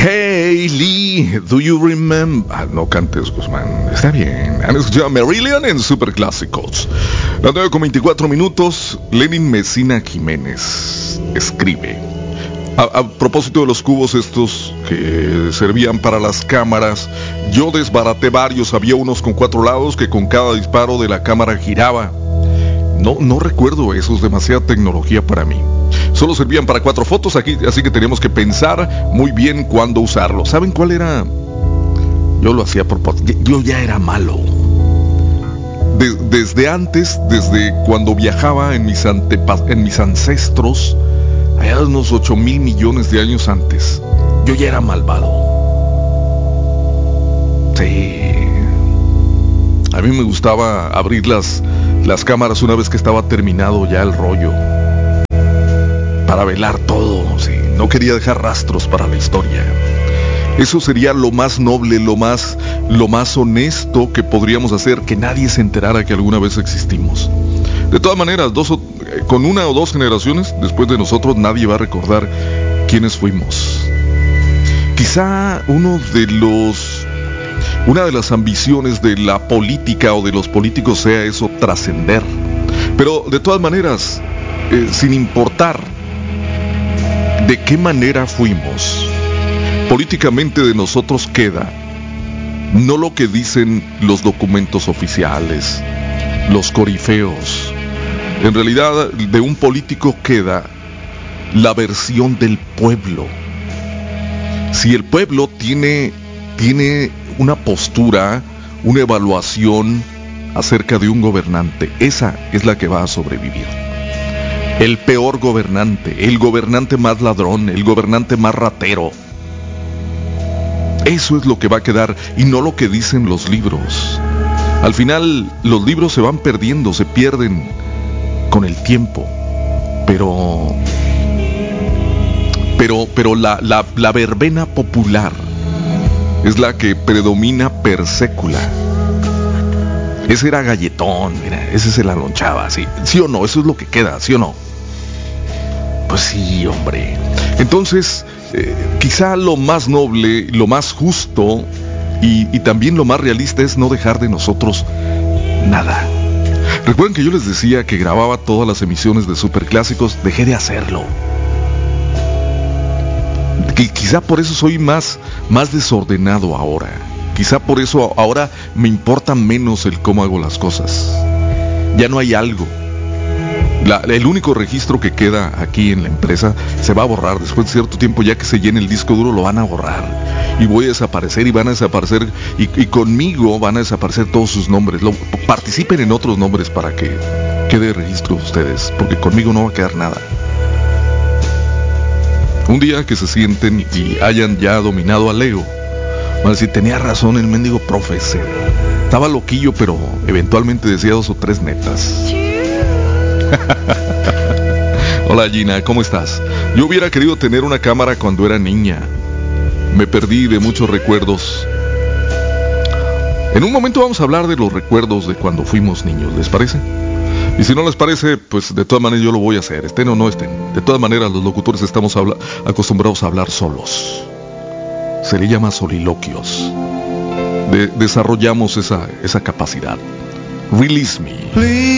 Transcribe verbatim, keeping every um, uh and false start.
Hey Lee, do you remember? Ah, no cantes, Guzmán. Está bien. Han escuchado a Marillion en Superclásicos. Las nueve con veinticuatro minutos. Lenin Mesina Jiménez escribe. A, a propósito de los cubos estos que servían para las cámaras, yo desbaraté varios. Había unos con cuatro lados que con cada disparo de la cámara giraba. No, no recuerdo eso, es demasiada tecnología para mí. Solo servían para cuatro fotos aquí, así que teníamos que pensar muy bien cuándo usarlo. ¿Saben cuál era? Yo lo hacía por... Yo ya era malo. De, desde antes, desde cuando viajaba en mis, antepas, en mis ancestros, allá unos ocho mil millones de años antes, yo ya era malvado. Sí. A mí me gustaba abrir las, las cámaras una vez que estaba terminado ya el rollo, para velar todo, sí. No quería dejar rastros para la historia. Eso sería lo más noble, lo más, lo más honesto que podríamos hacer, que nadie se enterara que alguna vez existimos. De todas maneras, dos o, con una o dos generaciones después de nosotros, nadie va a recordar quiénes fuimos. Quizá uno de los, una de las ambiciones de la política o de los políticos sea eso, trascender. Pero de todas maneras, eh, sin importar de qué manera fuimos, políticamente de nosotros queda no lo que dicen los documentos oficiales, los corifeos. En realidad, de un político queda la versión del pueblo. Si el pueblo tiene, tiene una postura, una evaluación acerca de un gobernante, esa es la que va a sobrevivir. El peor gobernante, el gobernante más ladrón, el gobernante más ratero. Eso es lo que va a quedar y no lo que dicen los libros. Al final los libros se van perdiendo, se pierden con el tiempo. Pero pero pero la la, la verbena popular es la que predomina per sécula. Ese era galletón, mira, ese se la lonchaba, ¿sí? ¿Sí o no? Eso es lo que queda, ¿sí o no? Pues sí, hombre. Entonces, eh, quizá lo más noble, lo más justo y, y también lo más realista es no dejar de nosotros nada. Recuerden que yo les decía que grababa todas las emisiones de Superclásicos. Dejé de hacerlo. Que quizá por eso soy más, más desordenado ahora. Quizá por eso ahora me importa menos el cómo hago las cosas. Ya no hay algo. La, el único registro que queda aquí en la empresa se va a borrar. Después de cierto tiempo, ya que se llene el disco duro, lo van a borrar. Y voy a desaparecer y van a desaparecer. Y, y conmigo van a desaparecer todos sus nombres. Lo, participen en otros nombres para que quede registro de ustedes. Porque conmigo no va a quedar nada. Un día que se sienten y hayan ya dominado a Leo, van a decir, tenía razón el mendigo profesor. Estaba loquillo, pero eventualmente decía dos o tres netas. Hola Gina, ¿cómo estás? Yo hubiera querido tener una cámara cuando era niña. Me perdí de muchos recuerdos. En un momento vamos a hablar de los recuerdos de cuando fuimos niños, ¿les parece? Y si no les parece, pues de todas maneras yo lo voy a hacer, estén o no estén. De todas maneras los locutores estamos habla- acostumbrados a hablar solos. Se le llama soliloquios. De- desarrollamos esa, esa capacidad. Release me.